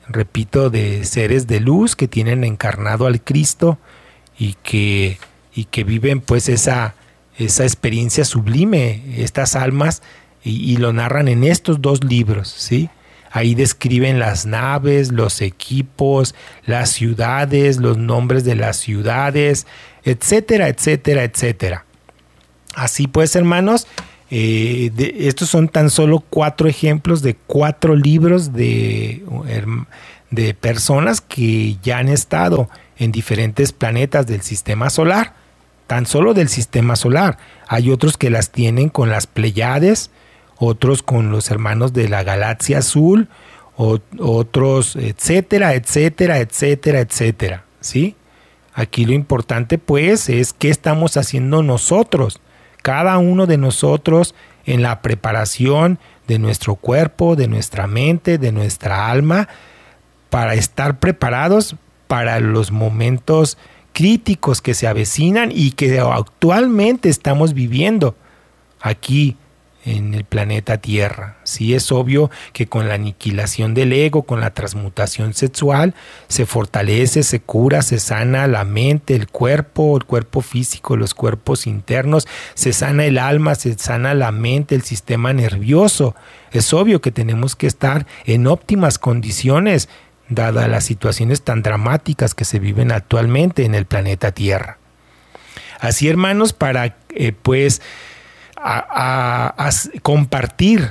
repito, de seres de luz que tienen encarnado al Cristo y que viven pues esa experiencia sublime, estas almas, y lo narran en estos 2 libros, ¿sí? Ahí describen las naves, los equipos, las ciudades, los nombres de las ciudades, etcétera, etcétera, etcétera. Así pues, hermanos, estos son tan solo 4 ejemplos de 4 libros de personas que ya han estado en diferentes planetas del sistema solar, tan solo del sistema solar. Hay otros que las tienen con las Pléyades, otros con los hermanos de la galaxia azul, otros, etcétera, etcétera, etcétera, etcétera, ¿sí? Aquí lo importante pues es qué estamos haciendo nosotros, cada uno de nosotros, en la preparación de nuestro cuerpo, de nuestra mente, de nuestra alma, para estar preparados para los momentos críticos que se avecinan y que actualmente estamos viviendo aquí en el planeta Tierra. Sí, es obvio que con la aniquilación del ego, con la transmutación sexual, se fortalece, se cura, se sana la mente, el cuerpo físico, los cuerpos internos, se sana el alma, se sana la mente, el sistema nervioso. Es obvio que tenemos que estar en óptimas condiciones, dadas las situaciones tan dramáticas que se viven actualmente en el planeta Tierra. Así, hermanos, para a compartir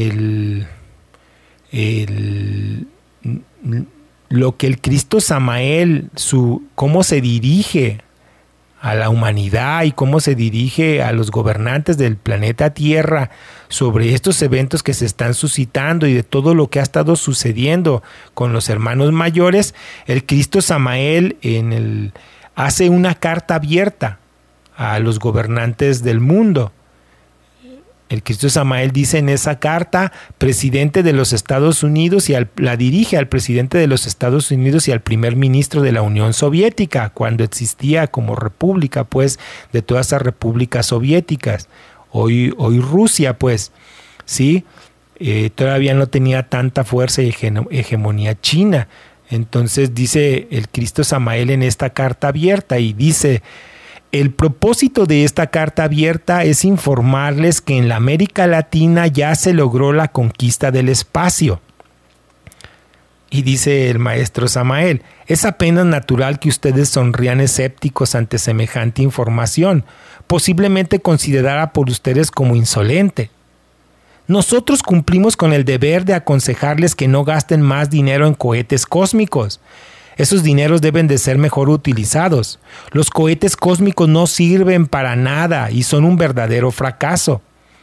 lo que el Cristo Samael, cómo se dirige a la humanidad y cómo se dirige a los gobernantes del planeta Tierra sobre estos eventos que se están suscitando y de todo lo que ha estado sucediendo con los hermanos mayores. El Cristo Samael hace una carta abierta a los gobernantes del mundo. El Cristo Samael dice en esa carta, presidente de los Estados Unidos, y la dirige al presidente de los Estados Unidos y al primer ministro de la Unión Soviética, cuando existía como república, pues, de todas esas repúblicas soviéticas. Hoy Rusia, pues, sí, todavía no tenía tanta fuerza y hegemonía china. Entonces dice el Cristo Samael en esta carta abierta y dice: el propósito de esta carta abierta es informarles que en la América Latina ya se logró la conquista del espacio. Y dice el maestro Samael: es apenas natural que ustedes sonrían escépticos ante semejante información, posiblemente considerada por ustedes como insolente. Nosotros cumplimos con el deber de aconsejarles que no gasten más dinero en cohetes cósmicos. Esos dineros deben de ser mejor utilizados. Los cohetes cósmicos no sirven para nada y son un verdadero fracaso.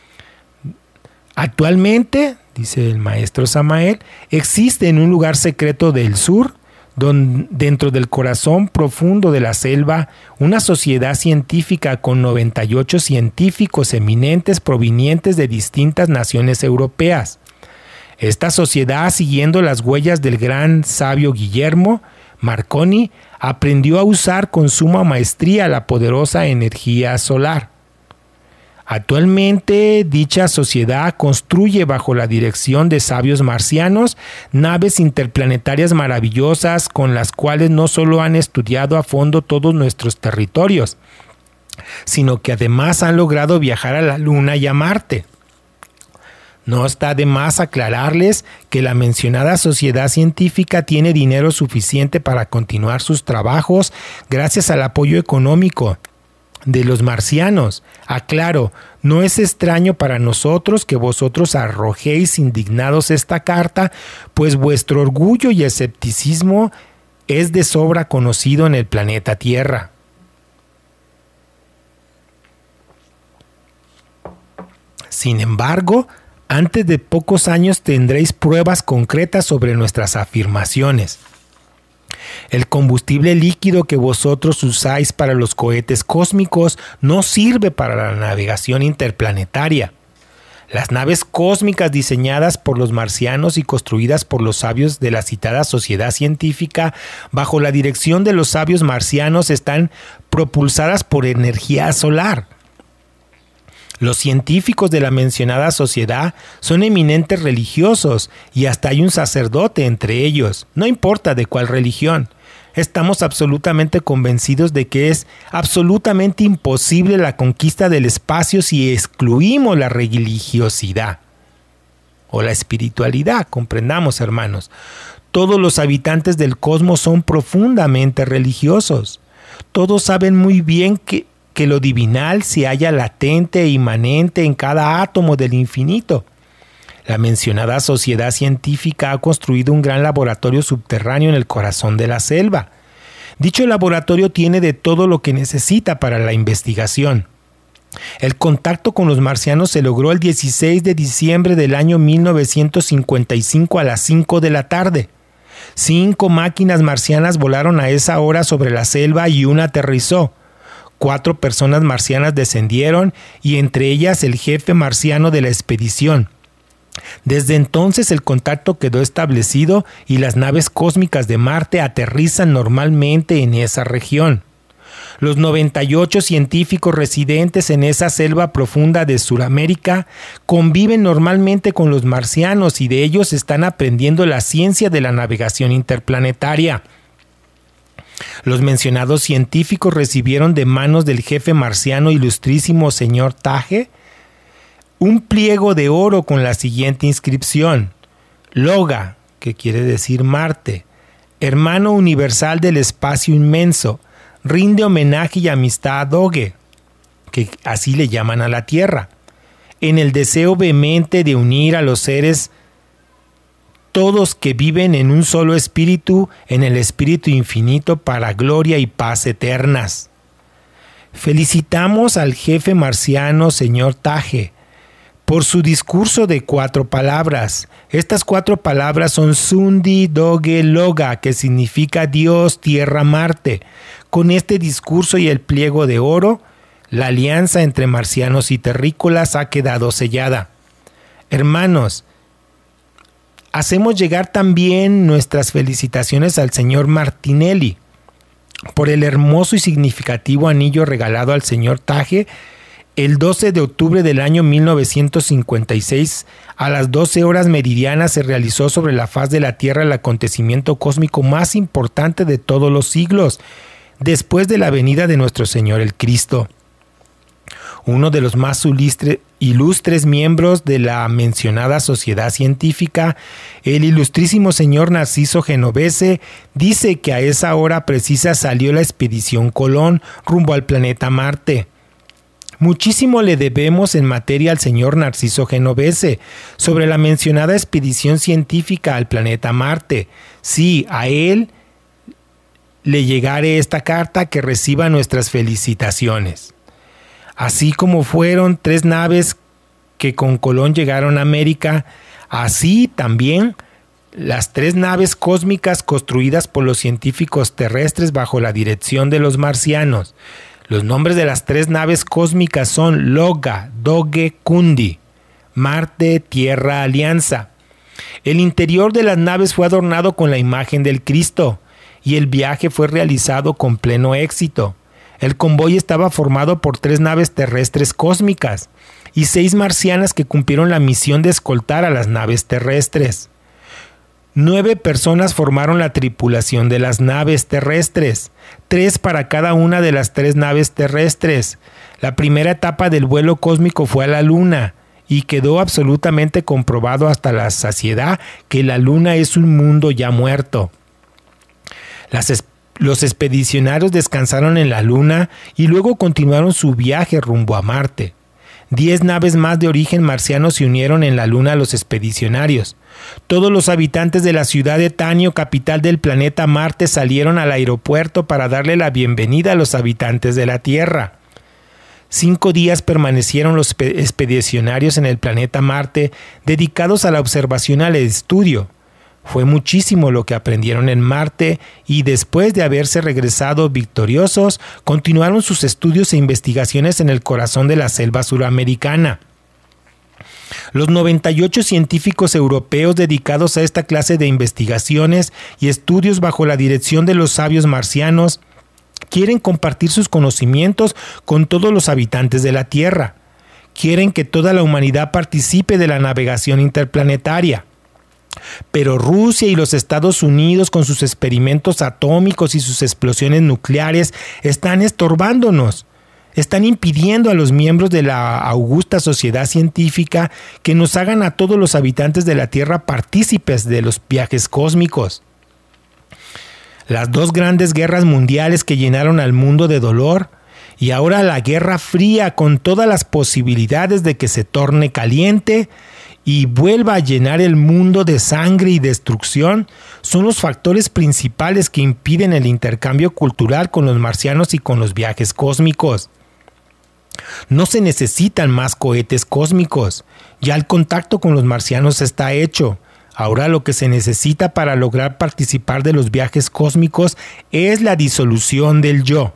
Actualmente, dice el maestro Samael, existe en un lugar secreto del sur, dentro del corazón profundo de la selva, una sociedad científica con 98 científicos eminentes provenientes de distintas naciones europeas. Esta sociedad, siguiendo las huellas del gran sabio Guillermo Marconi, aprendió a usar con suma maestría la poderosa energía solar. Actualmente, dicha sociedad construye, bajo la dirección de sabios marcianos, naves interplanetarias maravillosas con las cuales no solo han estudiado a fondo todos nuestros territorios, sino que además han logrado viajar a la Luna y a Marte. No está de más aclararles que la mencionada sociedad científica tiene dinero suficiente para continuar sus trabajos gracias al apoyo económico de los marcianos. Aclaro, no es extraño para nosotros que vosotros arrojéis indignados esta carta, pues vuestro orgullo y escepticismo es de sobra conocido en el planeta Tierra. Sin embargo, antes de pocos años tendréis pruebas concretas sobre nuestras afirmaciones. El combustible líquido que vosotros usáis para los cohetes cósmicos no sirve para la navegación interplanetaria. Las naves cósmicas diseñadas por los marcianos y construidas por los sabios de la citada sociedad científica bajo la dirección de los sabios marcianos están propulsadas por energía solar. Los científicos de la mencionada sociedad son eminentes religiosos y hasta hay un sacerdote entre ellos, no importa de cuál religión. Estamos absolutamente convencidos de que es absolutamente imposible la conquista del espacio si excluimos la religiosidad o la espiritualidad, comprendamos, hermanos. Todos los habitantes del cosmos son profundamente religiosos. Todos saben muy bien que lo divinal se halla latente e inmanente en cada átomo del infinito. La mencionada sociedad científica ha construido un gran laboratorio subterráneo en el corazón de la selva. Dicho laboratorio tiene de todo lo que necesita para la investigación. El contacto con los marcianos se logró el 16 de diciembre del año 1955 a las 5 de la tarde. 5 máquinas marcianas volaron a esa hora sobre la selva y una aterrizó. 4 personas marcianas descendieron y entre ellas el jefe marciano de la expedición. Desde entonces el contacto quedó establecido y las naves cósmicas de Marte aterrizan normalmente en esa región. Los 98 científicos residentes en esa selva profunda de Sudamérica conviven normalmente con los marcianos y de ellos están aprendiendo la ciencia de la navegación interplanetaria. Los mencionados científicos recibieron de manos del jefe marciano ilustrísimo señor Taje un pliego de oro con la siguiente inscripción: Loga, que quiere decir Marte, hermano universal del espacio inmenso, rinde homenaje y amistad a Doge, que así le llaman a la Tierra, en el deseo vehemente de unir a los seres todos que viven en un solo espíritu, en el espíritu infinito para gloria y paz eternas. Felicitamos al jefe marciano señor Taje por su discurso de 4 palabras. Estas 4 palabras son Sundi Doge Loga, que significa Dios, Tierra, Marte. Con este discurso y el pliego de oro, la alianza entre marcianos y terrícolas ha quedado sellada. Hermanos, hacemos llegar también nuestras felicitaciones al señor Martinelli por el hermoso y significativo anillo regalado al señor Taje el 12 de octubre del año 1956, a las 12 horas meridianas, se realizó sobre la faz de la Tierra el acontecimiento cósmico más importante de todos los siglos, después de la venida de nuestro Señor el Cristo. Uno de los más ilustres miembros de la mencionada sociedad científica, el ilustrísimo señor Narciso Genovese, dice que a esa hora precisa salió la expedición Colón rumbo al planeta Marte. Muchísimo le debemos en materia al señor Narciso Genovese sobre la mencionada expedición científica al planeta Marte. Sí, a él le llegaré esta carta, que reciba nuestras felicitaciones. Así como fueron 3 naves que con Colón llegaron a América, así también las 3 naves cósmicas construidas por los científicos terrestres bajo la dirección de los marcianos. Los nombres de las 3 naves cósmicas son Loga, Doge, Kundi, Marte, Tierra, Alianza. El interior de las naves fue adornado con la imagen del Cristo y el viaje fue realizado con pleno éxito. El convoy estaba formado por 3 naves terrestres cósmicas y 6 marcianas que cumplieron la misión de escoltar a las naves terrestres. 9 personas formaron la tripulación de las naves terrestres, 3 para cada una de las 3 naves terrestres. La primera etapa del vuelo cósmico fue a la Luna y quedó absolutamente comprobado hasta la saciedad que la Luna es un mundo ya muerto. Los expedicionarios descansaron en la Luna y luego continuaron su viaje rumbo a Marte. 10 naves más de origen marciano se unieron en la Luna a los expedicionarios. Todos los habitantes de la ciudad de Tanio, capital del planeta Marte, salieron al aeropuerto para darle la bienvenida a los habitantes de la Tierra. 5 días permanecieron los expedicionarios en el planeta Marte, dedicados a la observación y al estudio. Fue muchísimo lo que aprendieron en Marte y después de haberse regresado victoriosos, continuaron sus estudios e investigaciones en el corazón de la selva suramericana. Los 98 científicos europeos dedicados a esta clase de investigaciones y estudios bajo la dirección de los sabios marcianos quieren compartir sus conocimientos con todos los habitantes de la Tierra. quieren que toda la humanidad participe de la navegación interplanetaria. Pero Rusia y los Estados Unidos, con sus experimentos atómicos y sus explosiones nucleares, están estorbándonos. Están impidiendo a los miembros de la augusta sociedad científica que nos hagan a todos los habitantes de la Tierra partícipes de los viajes cósmicos. Las dos grandes guerras mundiales que llenaron al mundo de dolor, y ahora la Guerra Fría, con todas las posibilidades de que se torne caliente y vuelva a llenar el mundo de sangre y destrucción, son los factores principales que impiden el intercambio cultural con los marcianos y con los viajes cósmicos. No se necesitan más cohetes cósmicos. Ya el contacto con los marcianos está hecho. Ahora lo que se necesita para lograr participar de los viajes cósmicos es la disolución del yo.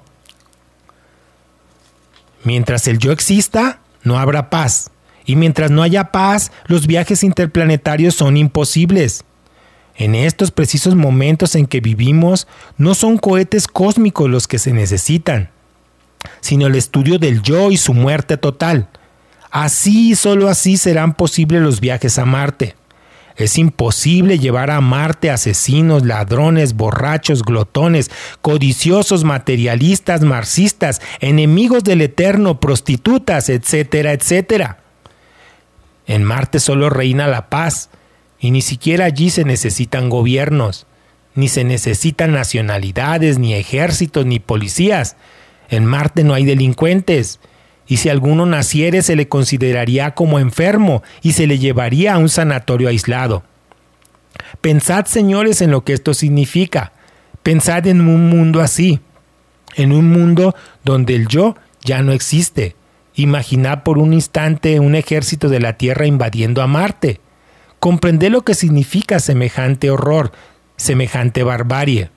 Mientras el yo exista, no habrá paz. Y mientras no haya paz, los viajes interplanetarios son imposibles. En estos precisos momentos en que vivimos, no son cohetes cósmicos los que se necesitan, sino el estudio del yo y su muerte total. Así y solo así serán posibles los viajes a Marte. Es imposible llevar a Marte asesinos, ladrones, borrachos, glotones, codiciosos, materialistas, marxistas, enemigos del eterno, prostitutas, etcétera, etcétera. En Marte solo reina la paz, y ni siquiera allí se necesitan gobiernos, ni se necesitan nacionalidades, ni ejércitos, ni policías. En Marte no hay delincuentes, y si alguno naciere se le consideraría como enfermo y se le llevaría a un sanatorio aislado. Pensad, señores, en lo que esto significa. Pensad en un mundo así, en un mundo donde el yo ya no existe. Imaginad por un instante un ejército de la Tierra invadiendo a Marte. Comprended lo que significa semejante horror, semejante barbarie.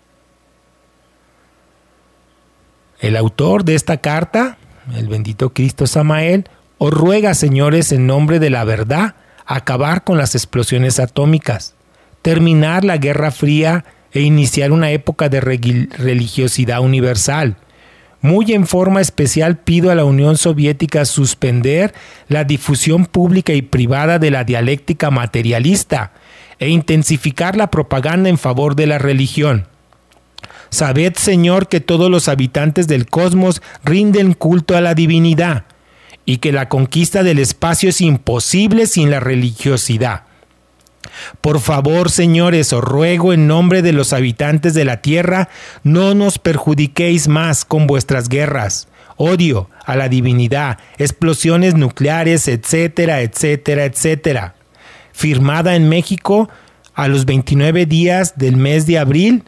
El autor de esta carta, el bendito Cristo Samael, os ruega, señores, en nombre de la verdad, acabar con las explosiones atómicas, terminar la Guerra Fría e iniciar una época de religiosidad universal. Muy en forma especial pido a la Unión Soviética suspender la difusión pública y privada de la dialéctica materialista e intensificar la propaganda en favor de la religión. Sabed, Señor, que todos los habitantes del cosmos rinden culto a la divinidad y que la conquista del espacio es imposible sin la religiosidad. Por favor, señores, os ruego en nombre de los habitantes de la tierra, no nos perjudiquéis más con vuestras guerras, odio a la divinidad, explosiones nucleares, etcétera, etcétera, etcétera. Firmada en México a los 29 días del mes de abril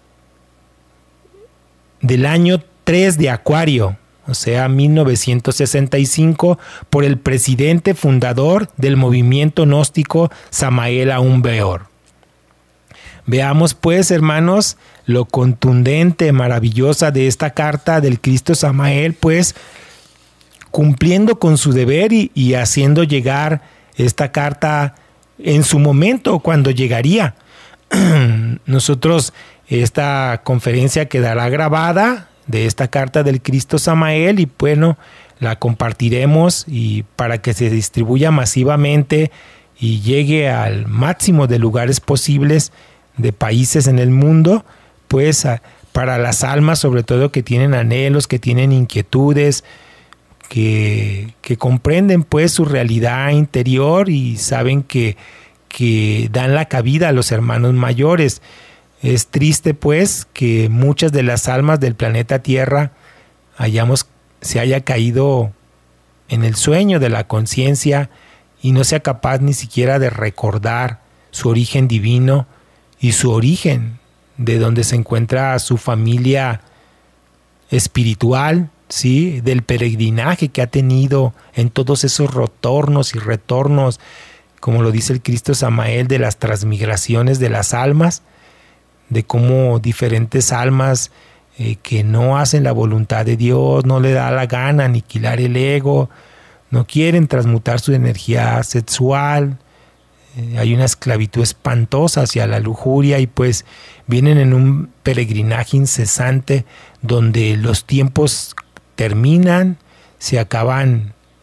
del año 3 de Acuario, o sea, 1965, por el presidente fundador del movimiento gnóstico Samael Aun Weor. Veamos pues, hermanos, lo contundente, maravillosa de esta carta del Cristo Samael, pues cumpliendo con su deber y haciendo llegar esta carta en su momento, cuando llegaría. Nosotros, esta conferencia quedará grabada de esta carta del Cristo Samael y bueno, la compartiremos y para que se distribuya masivamente y llegue al máximo de lugares posibles de países en el mundo, pues para las almas sobre todo que tienen anhelos, que tienen inquietudes, que comprenden pues su realidad interior y saben que dan la cabida a los hermanos mayores. Es triste pues que muchas de las almas del planeta Tierra se haya caído en el sueño de la conciencia y no sea capaz ni siquiera de recordar su origen divino y su origen, de donde se encuentra su familia espiritual, ¿sí? Del peregrinaje que ha tenido en todos esos retornos y retornos, como lo dice el Cristo Samael, de las transmigraciones de las almas, de cómo diferentes almas que no hacen la voluntad de Dios, no le da la gana aniquilar el ego, no quieren transmutar su energía sexual, hay una esclavitud espantosa hacia la lujuria y pues vienen en un peregrinaje incesante donde los tiempos terminan, se acaban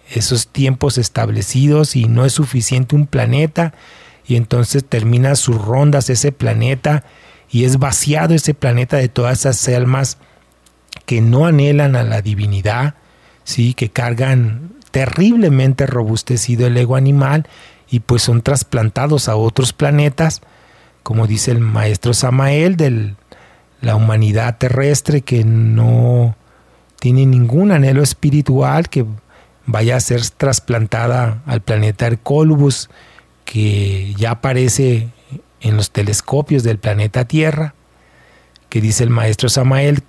esos tiempos establecidos y no es suficiente un planeta, y entonces termina sus rondas ese planeta y es vaciado ese planeta de todas esas almas que no anhelan a la divinidad, ¿sí? Que cargan terriblemente robustecido el ego animal y pues son trasplantados a otros planetas, como dice el maestro Samael, de la humanidad terrestre que no tiene ningún anhelo espiritual, que vaya a ser trasplantada al planeta Hercólubus, que ya aparece en los telescopios del planeta Tierra, que dice el maestro Samael